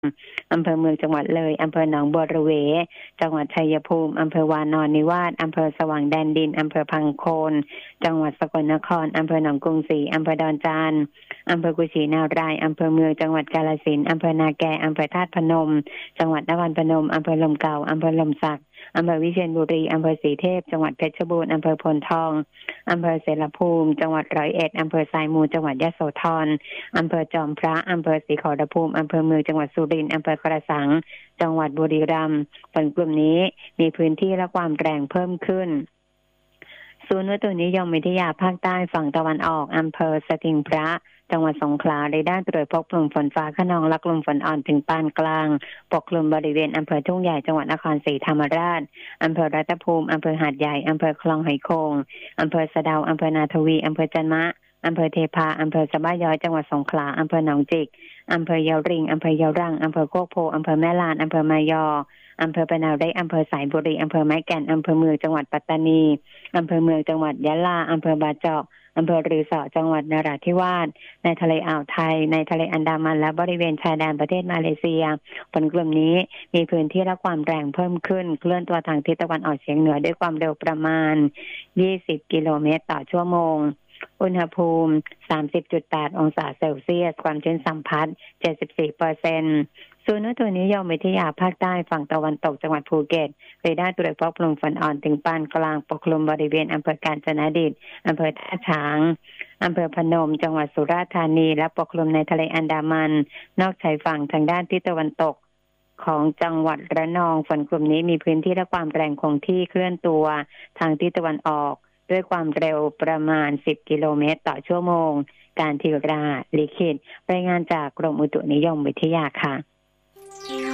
อำเภอเมืองจังหวัดเลยอำเภอหนองบัวระเวจังหวัดชัยภูมิอำเภอวานอนนิวาสอำเภอสว่างแดนดินอำเภอพังโคนจังหวัดสกลนครอำเภอหนองกรุงศรีอำเภอดอนจานอำเภอกุชินารายอำเภอเมืองจังหวัดกาฬสินธุ์อำเภอนาแกอำเภอธาตุพนมจังหวัดนครพนมอำเภอลมเก่าอำเภอลมสักอำเภอวิเชียรบุรีอำเภอศรีเทพจังหวัดเพชรบูรณ์อำเภอพลทองอำเภอเสรภูมิจังหวัดร้อยเอ็ดอำเภอทรายมูลจังหวัดยโสธรอำเภอจอมพระอำเภอศรีขอรภูมิอำเภอเมืองจังหวัดสุรินทร์อำเภอกระสังจังหวัดบุรีรัมย์ฝนกลุ่มนี้มีพื้นที่และความแรงเพิ่มขึ้นศูนย์อุตุนิยมวิทยาภาคใต้ฝั่งตะวันออกอำเภอสถิงพระจังหวัดสงขลาเรดาร์ตรวจพบกลุ่มฝนฟ้าคะนองและกลุ่มฝนอ่อนถึงปานกลางปกคลุมบริเวณอำเภอทุ่งใหญ่จังหวัดนครศรีธรรมราชอำเภอรัตภูมิอำเภอหาดใหญ่อำเภอคลองหอยโขงอำเภอสะเดาอำเภอนาทวีอำเภอจันมะอำเภอเทพาอำเภอสะบ้าย้อยจังหวัดสงขลาอำเภอหนองจิกอำเภอยะริงอำเภอยะรังอำเภอโคกโพอำเภอแม่ลานอำเภอมายออำเภอปะนาวได้อำเภอสายบุรีอำเภอไม้แก่นอำเภอเมืองจังหวัดปัตตานีอำเภอเมืองจังหวัดยะลาอำเภอบาเจาะอำเภอรือสอจังหวัดนราธิวาสในทะเลอ่าวไทยในทะเลอันดามันและบริเวณชายแดนประเทศมาเลเซียฝนกลุ่มนี้มีพื้นที่และความแรงเพิ่มขึ้นเคลื่อนตัวทางทิศตะวันออกเฉียงเหนือด้วยความเร็วประมาณ20 กิโลเมตรต่อชั่วโมงอุณหภูมิ 30.8 องศาเซลเซียสความชื้นสัมพัทธ์ 74%ศูนย์อุตุนิยมวิทยาภาคใต้ฝั่งตะวันตกจังหวัดภูเก็ตเรดาร์ตรวจพบกลุ่มฝนอ่อนถึงปานกลางปกคลุมบริเวณอำเภอกาญจนดิตอำเภอท่าช้างอำเภอพนมจังหวัดสุราษฎร์ธานีและปกคลุมในทะเลอันดามันนอกชายฝั่งทางด้านทิศตะวันตกของจังหวัดระนองฝนกลุ่มนี้มีพื้นที่และความแรงคงที่เคลื่อนตัวทางทิศตะวันออกด้วยความเร็วประมาณ10 กิโลเมตรต่อชั่วโมงการธีราลิขิตรายงานจากกรมอุตุนิยมวิทยาค่ะ